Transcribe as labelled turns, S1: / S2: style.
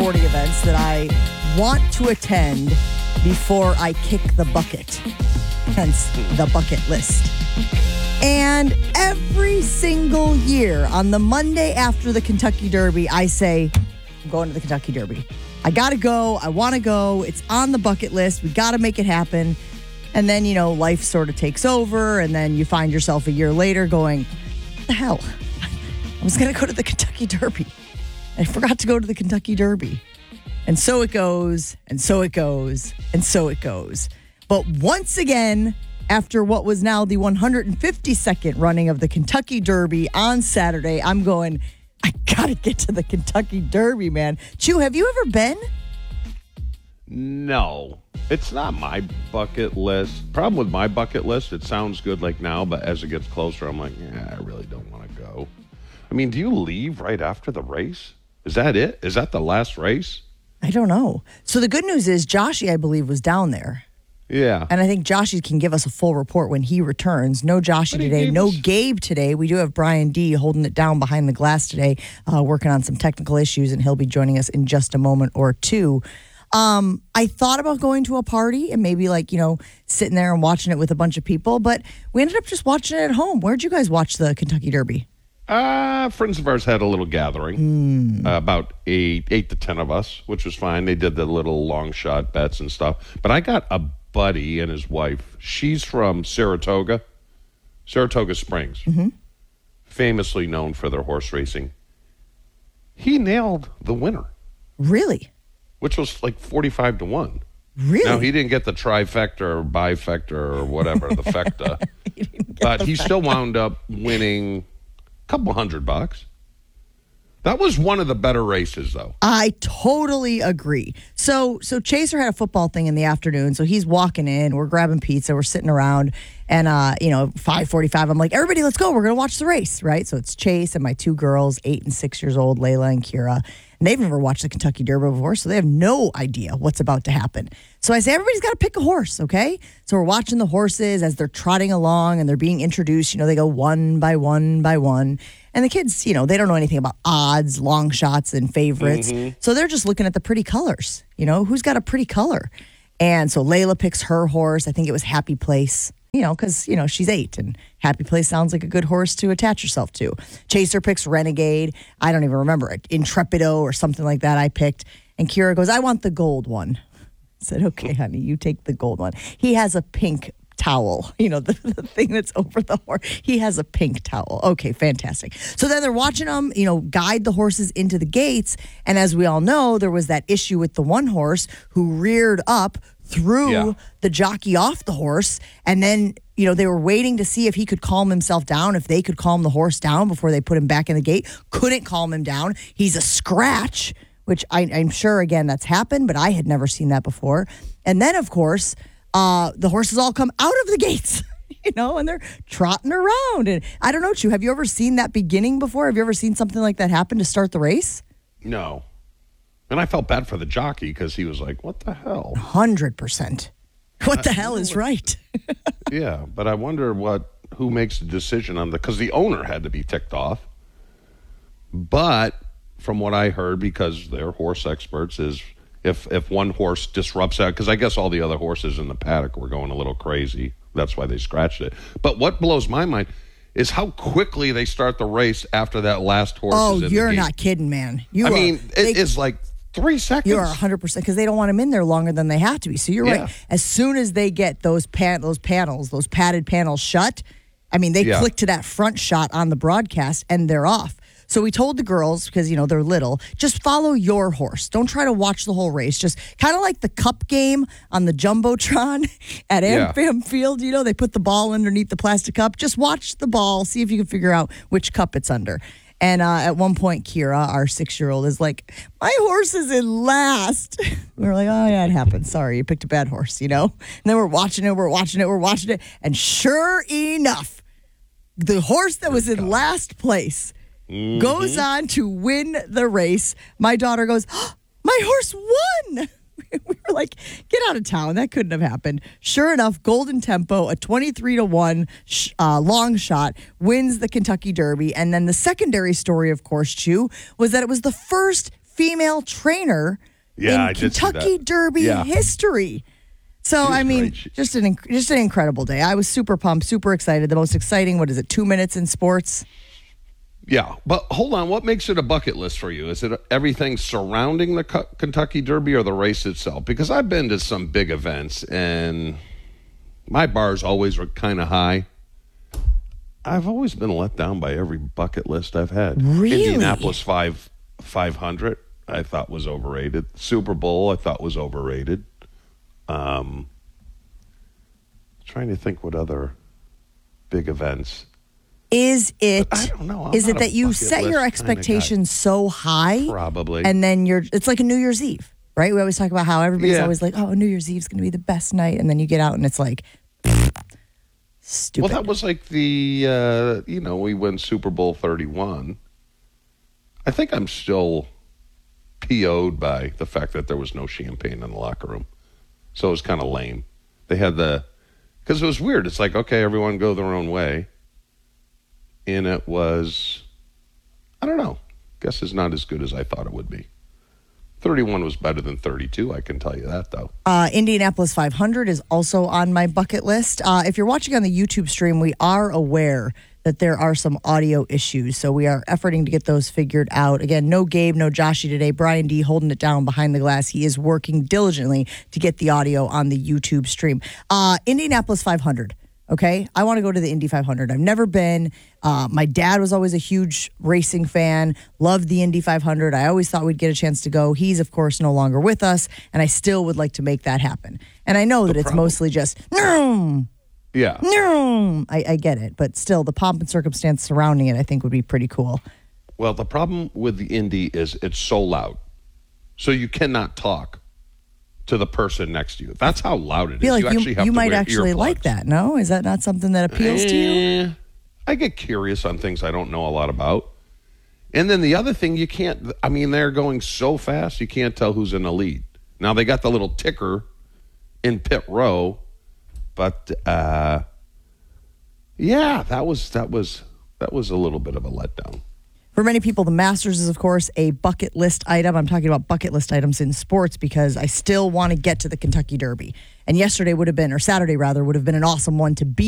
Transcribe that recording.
S1: sporting events that I want to attend before I kick the bucket. Hence the bucket list. And every single year on the Monday after the Kentucky Derby, I say, I'm going to the Kentucky Derby. I got to go. I want to go. It's on the bucket list. We got to make it happen. And then, life sort of takes over. And then you find yourself a year later going, what the hell? I was going to go to the Kentucky Derby. I forgot to go to the Kentucky Derby. And so it goes, and so it goes, and so it goes. But once again, after what was now the 152nd running of the Kentucky Derby on Saturday, I'm going, I got to get to the Kentucky Derby, man. Chew, have you ever been?
S2: No. It's not my bucket list. Problem with my bucket list, it sounds good like now, but as it gets closer, I'm like, I really don't want to go. I mean, do you leave right after the race? Is that it? Is that the last race?
S1: I don't know. So the good news is Joshy, I believe, was down there.
S2: Yeah.
S1: And I think Joshy can give us a full report when he returns. No Joshy today. No Gabe today. We do have Brian D. holding it down behind the glass today, working on some technical issues, and he'll be joining us in just a moment or two. I thought about going to a party and maybe sitting there and watching it with a bunch of people, but we ended up just watching it at home. Where'd you guys watch the Kentucky Derby?
S2: Friends of ours had a little gathering, about eight to 10 of us, which was fine. They did the little long shot bets and stuff. But I got a buddy and his wife. She's from Saratoga Springs, famously known for their horse racing. He nailed the winner.
S1: Really?
S2: Which was like 45-1.
S1: Really?
S2: Now, he didn't get the trifecta or bifecta or whatever, the fecta. But he still wound up winning a couple $100. That was one of the better races, though.
S1: I totally agree. So Chaser had a football thing in the afternoon, so he's walking in. We're grabbing pizza. We're sitting around, and 5:45. I'm like, everybody, let's go. We're gonna watch the race, right? So it's Chase and my two girls, 8 and 6 years old, Layla and Kira. And they've never watched the Kentucky Derby before, so they have no idea what's about to happen. So I say, everybody's got to pick a horse, okay? So we're watching the horses as they're trotting along and they're being introduced. They go one by one by one. And the kids, they don't know anything about odds, long shots, and favorites. So they're just looking at the pretty colors. Who's got a pretty color? And so Layla picks her horse. I think it was Happy Place. Because, she's 8 and Happy Place sounds like a good horse to attach yourself to. Chaser picks Renegade. I don't even remember it. Intrepido or something like that I picked. And Kira goes, I want the gold one. I said, okay, honey, you take the gold one. He has a pink towel, the thing that's over the horse. He has a pink towel. Okay, fantastic. So then they're watching them, guide the horses into the gates. And as we all know, there was that issue with the one horse who reared up, threw the jockey off the horse, and then they were waiting to see if he could calm himself down, if they could calm the horse down before they put him back in the gate. Couldn't calm him down. He's a scratch, which I'm sure, again, that's happened, but I had never seen that before. And then, of course, the horses all come out of the gates, and they're trotting around. And I don't know, Chew, have you ever seen that beginning before? Have you ever seen something like that happen to start the race?
S2: No. And I felt bad for the jockey because he was like, what the hell?
S1: 100%. What the hell is right?
S2: Yeah, but I wonder who makes the decision on because the owner had to be ticked off. But from what I heard, because they're horse experts, is if one horse disrupts that, because I guess all the other horses in the paddock were going a little crazy. That's why they scratched it. But what blows my mind is how quickly they start the race after that last horse is in the gate.
S1: You're not kidding, man.
S2: It's like 3 seconds.
S1: You are 100% because they don't want them in there longer than they have to be. So you're right. As soon as they get those padded panels shut, they click to that front shot on the broadcast and they're off. So we told the girls, because, they're little, just follow your horse. Don't try to watch the whole race. Just kind of like the cup game on the Jumbotron at AmFam Field. They put the ball underneath the plastic cup. Just watch the ball. See if you can figure out which cup it's under. And at one point, Kira, our 6-year-old, is like, my horse is in last. We were like, oh, yeah, it happens. Sorry, you picked a bad horse, And then we're watching it. And sure enough, the horse that was in last place goes on to win the race. My daughter goes, oh, my horse won. We were like, get out of town. That couldn't have happened. Sure enough, Golden Tempo, a 23-1 long shot, wins the Kentucky Derby. And then the secondary story, of course, Chew, was that it was the first female trainer
S2: Yeah, I
S1: in
S2: did see
S1: Kentucky
S2: that.
S1: Derby
S2: Yeah.
S1: history. So,
S2: She's
S1: I mean,
S2: great.
S1: just an incredible day. I was super pumped, super excited. The most exciting, 2 minutes in sports?
S2: Yeah, but hold on. What makes it a bucket list for you? Is it everything surrounding the Kentucky Derby or the race itself? Because I've been to some big events, and my bars always were kind of high. I've always been let down by every bucket list I've had.
S1: Really?
S2: Indianapolis 500, I thought was overrated. Super Bowl, I thought was overrated. Trying to think what other big events.
S1: Is it?
S2: I don't know. I'm
S1: Is it
S2: not a
S1: that you
S2: bucket
S1: set your
S2: list kinda
S1: expectations so high?
S2: Probably.
S1: And then it's like a New Year's Eve, right? We always talk about how everybody's
S2: Yeah.
S1: always like, oh, New Year's Eve is going to be the best night. And then you get out and it's like, stupid.
S2: Well, that was like the, we win Super Bowl 31. I think I'm still PO'd by the fact that there was no champagne in the locker room. So it was kind of lame. They had because it was weird. It's like, okay, everyone go their own way. And it was, I don't know, guess it's not as good as I thought it would be. 31 was better than 32, I can tell you that, though.
S1: Indianapolis 500 is also on my bucket list. If you're watching on the YouTube stream, we are aware that there are some audio issues, so we are efforting to get those figured out. Again, no Gabe, no Joshy today. Brian D holding it down behind the glass. He is working diligently to get the audio on the YouTube stream. Indianapolis 500. Okay, I want to go to the Indy 500. I've never been. My dad was always a huge racing fan, loved the Indy 500. I always thought we'd get a chance to go. He's, of course, no longer with us, and I still would like to make that happen. And I know that it's mostly just, no,
S2: Yeah.
S1: no. I get it, but still, the pomp and circumstance surrounding it, I think, would be pretty cool.
S2: Well, the problem with the Indy is it's so loud. So you cannot talk to the person next to you. That's how loud it is.
S1: I feel like
S2: actually have
S1: you
S2: to
S1: might
S2: wear
S1: actually like
S2: earplugs.
S1: that, no? Is that not something that appeals to you?
S2: I get curious on things I don't know a lot about. And then the other thing, they're going so fast, you can't tell who's in the lead. Now, they got the little ticker in pit row, but that was a little bit of a letdown.
S1: For many people, the Masters is, of course, a bucket list item. I'm talking about bucket list items in sports because I still want to get to the Kentucky Derby. And Saturday would have been an awesome one to be